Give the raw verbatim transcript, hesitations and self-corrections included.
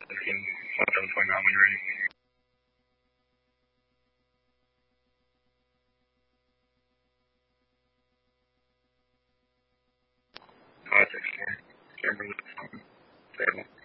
fifteen, seven twenty-nine when you're ready. five six four, Kimberly, stable.